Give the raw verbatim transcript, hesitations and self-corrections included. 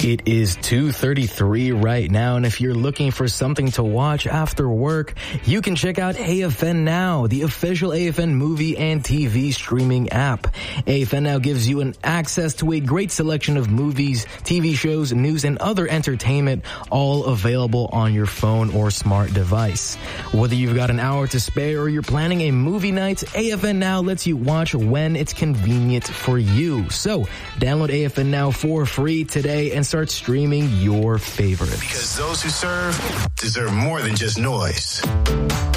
It is two thirty-three right now, and if you're looking for something to watch after work, you can check out A F N Now, the official A F N movie and T V streaming app. A F N Now gives you an access to a great selection of movies, T V shows, news, and other entertainment, all available on your phone or smart device. Whether you've got an hour to spare or you're planning a movie night, A F N Now lets you watch when it's convenient for you. So, download A F N Now for free today and start streaming your favorites. Because those who serve deserve more than just noise.